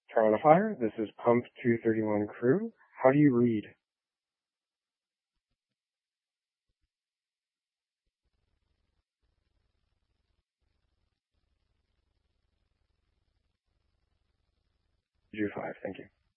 Turn on a fire. This is Pump 231 crew. How do you read? Do 5, thank you.